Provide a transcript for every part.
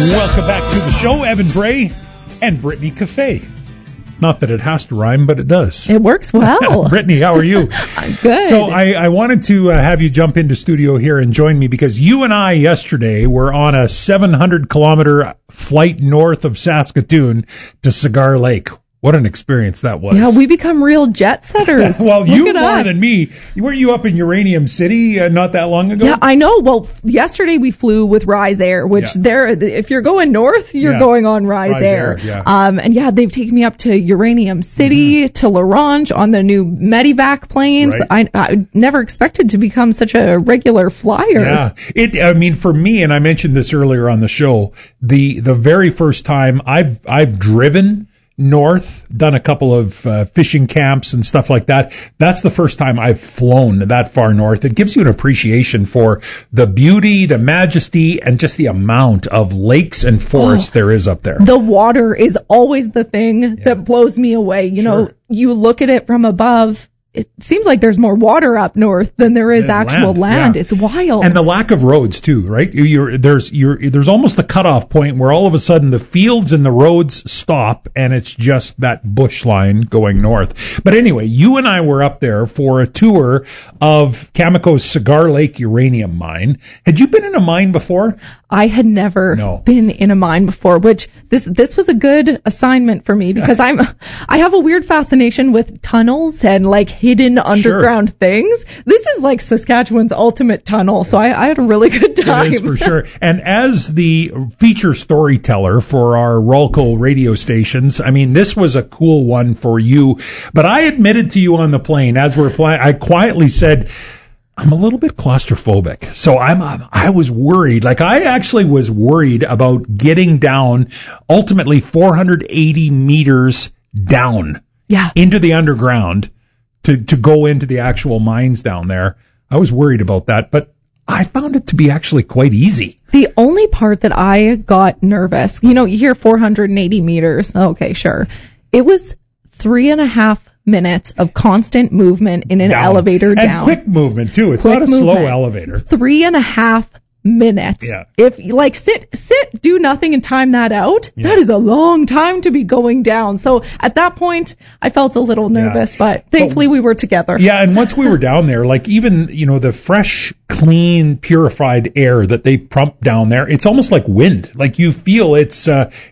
Welcome back to the show, Evan Bray and Brittany Cafe. Not that it has to rhyme, but it does. It works well. Brittany, how are you? I'm good. So I wanted to have you jump into studio here and join me because you and I yesterday were on a 700-kilometer flight north of Saskatoon to Cigar Lake. What an experience that was. Yeah, we become real jet setters. Well, you more than me. Weren't you up in Uranium City not that long ago? Yeah, I know. Well, yesterday we flew with Rise Air, which if you're going north, you're going on Rise Air. Yeah. And they've taken me up to Uranium City, to Larange on the new Medivac planes. Right. I never expected to become such a regular flyer. Yeah. For me, and I mentioned this earlier on the show, the very first time I've driven north, done a couple of fishing camps and stuff like that. That's the first time I've flown that far north. It gives you an appreciation for the beauty, the majesty, and just the amount of lakes and forests there is up there. The water is always the thing that blows me away. You know, you look at it from above. It seems like there's more water up north than there is actual land. Yeah. It's wild. And the lack of roads too, right? There's almost a cutoff point where all of a sudden the fields and the roads stop and it's just that bush line going north. But anyway, you and I were up there for a tour of Cameco's Cigar Lake uranium mine. Had you been in a mine before? I had never been in a mine before, which this was a good assignment for me because I have a weird fascination with tunnels and like hidden underground things. This is like Saskatchewan's ultimate tunnel, so I had a really good time. It is for sure. And as the feature storyteller for our Rolco radio stations, I mean, this was a cool one for you. But I admitted to you on the plane as we're flying, I quietly said, I'm a little bit claustrophobic. So I was worried. Like I actually was worried about getting down ultimately 480 meters down into the underground to go into the actual mines down there. I was worried about that, but I found it to be actually quite easy. The only part that I got nervous, you hear 480 meters. Okay, sure. It was 3.5 minutes of constant movement in an elevator down. And quick movement too. It's not a slow elevator. 3.5 minutes. Yeah. If you like sit, do nothing and time that out, that is a long time to be going down. So at that point, I felt a little nervous, but thankfully we were together. Yeah, and once we were down there, like even, the fresh, clean, purified air that they pump down there, it's almost like wind. Like you feel it's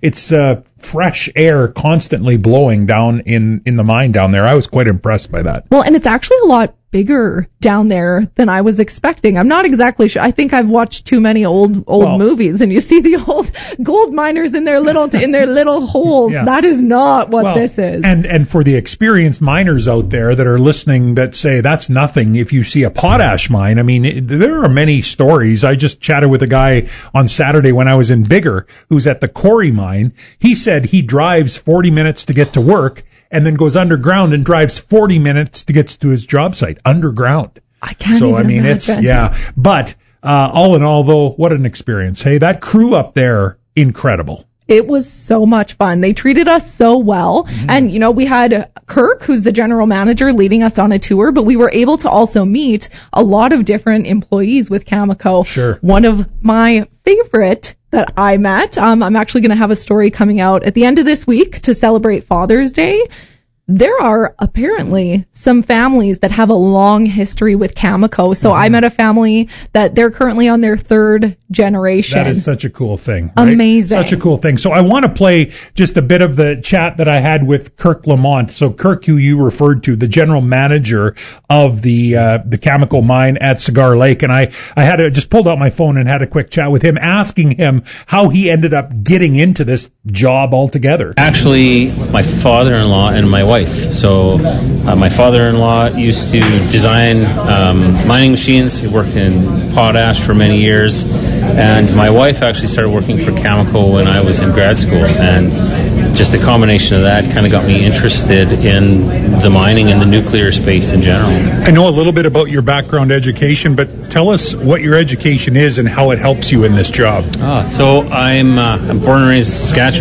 fresh air constantly blowing down in the mine down there. I was quite impressed by that. Well, and it's actually a lot bigger down there than I was expecting. I'm not exactly sure. I think I've watched too many old movies, and you see the old gold miners in their little holes. Yeah. That is not what this is. And for the experienced miners out there that are listening that say that's nothing if you see a potash mine, I mean, there are many stories. I just chatted with a guy on Saturday when I was in Bigger who's at the Corey mine. He said he drives 40 minutes to get to work and then goes underground and drives 40 minutes to get to his job site underground. I can't even imagine. It's, But all in all, though, what an experience. Hey, that crew up there, incredible. It was so much fun. They treated us so well. Mm-hmm. And, we had Kirk, who's the general manager, leading us on a tour, but we were able to also meet a lot of different employees with Cameco. Sure. One of my favorite that I met, I'm actually going to have a story coming out at the end of this week to celebrate Father's Day. There are apparently some families that have a long history with Cameco. So I met a family that they're currently on their third generation. That is such a cool thing. Right? Amazing. Such a cool thing. So I want to play just a bit of the chat that I had with Kirk Lamont. So Kirk, who you referred to, the general manager of the Cameco mine at Cigar Lake. And I had just pulled out my phone and had a quick chat with him, asking him how he ended up getting into this job altogether. Actually, my father-in-law and my wife. So my father-in-law used to design mining machines. He worked in potash for many years. And my wife actually started working for Cameco when I was in grad school. And just the combination of that kind of got me interested in the mining and the nuclear space in general. I know a little bit about your background education, but tell us what your education is and how it helps you in this job. So I'm born and raised in Saskatchewan.